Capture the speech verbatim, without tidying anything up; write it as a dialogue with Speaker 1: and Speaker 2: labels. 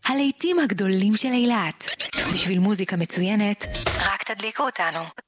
Speaker 1: הלהיטים הגדולים של אילת. בשביל מוזיקה מצוינת, רק תדליקו אותנו.